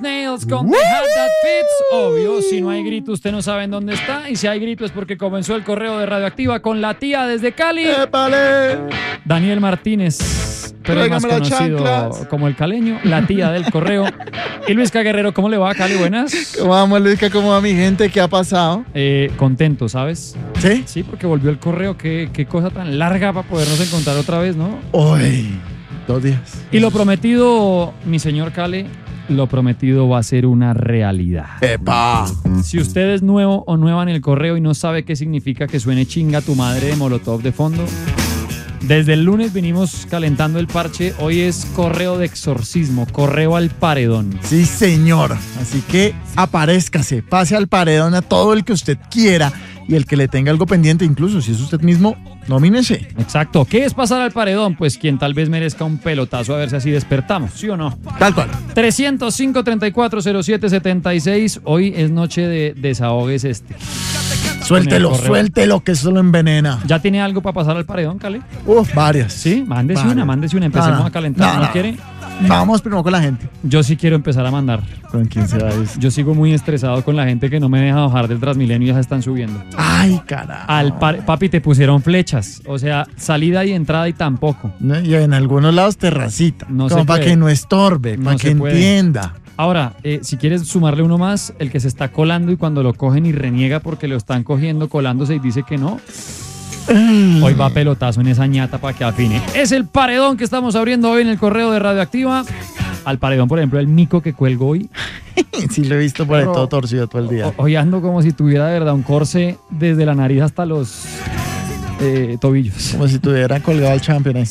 Nails con The Hat That Fits. Obvio, si no hay grito, usted no sabe en dónde está. Y si hay grito es porque comenzó el correo de Radioactiva con la tía desde Cali. ¡Épale! Daniel Martínez, pero es más Tráigame las conocido chanclas. como el caleño, la tía del correo. Y Luisca Guerrero, ¿cómo le va, Cali? Buenas. ¿Cómo vamos, Luisca? ¿Cómo va mi gente? ¿Qué ha pasado? Contento, ¿sabes? ¿Sí? Sí, porque volvió el correo. Qué cosa tan larga para podernos encontrar otra vez, ¿no? Hoy, 2 días. Y lo prometido, mi señor Cale, lo prometido va a ser una realidad. ¡Epa! Si usted es nuevo o nueva en el correo y no sabe qué significa que suene chinga tu madre de Molotov de fondo, desde el lunes vinimos calentando el parche. Hoy es correo de exorcismo, correo al paredón. Sí, señor. Así que aparézcase, pase al paredón a todo el que usted quiera y el que le tenga algo pendiente, incluso si es usted mismo, nomínese. Exacto. ¿Qué es pasar al paredón? Pues quien tal vez merezca un pelotazo, a ver si así despertamos, ¿sí o no? Tal cual. 305-3407-76. Hoy es noche de desahogues Suéltelo, correo. suéltelo, que eso lo envenena. ¿Ya tiene algo para pasar al paredón, Cale? Varias. Sí, mándese Varias. una. Empecemos No, a calentar. ¿No quiere? Vamos primero con la gente. Yo sí quiero empezar a mandar. ¿Con quién se va eso? Yo sigo muy estresado con la gente que no me deja bajar del Transmilenio y ya se están subiendo. Ay, carajo. Papi, te pusieron flechas. O sea, salida y entrada y tampoco. ¿No? Y en algunos lados terracita. No como se para puede. que no estorbe, No para se que puede. entienda. Ahora, si quieres sumarle uno más, el que se está colando y cuando lo cogen y reniega porque lo están cogiendo, colándose y dice que no. Hoy va pelotazo en esa ñata para que afine. Es el paredón que estamos abriendo hoy en el correo de Radioactiva. Al paredón, por ejemplo, el mico que cuelgo hoy. Sí, lo he visto por ahí Pero- todo torcido todo el día. Hoy ando como si tuviera de verdad un corse desde la nariz hasta los tobillos. Como si tuviera colgado al champion ahí.